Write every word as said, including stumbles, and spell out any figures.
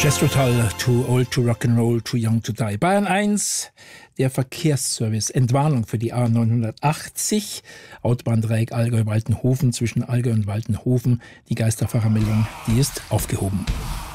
Jethro Tull, Too Old to Rock'n'Roll, Too Young to Die. Bayern eins, der Verkehrsservice. Entwarnung für die A neunhundertachtzig, Autobahndreieck Allgäu-Waltenhofen zwischen Allgäu und Waltenhofen. Die Geisterfahrermeldung, die ist aufgehoben.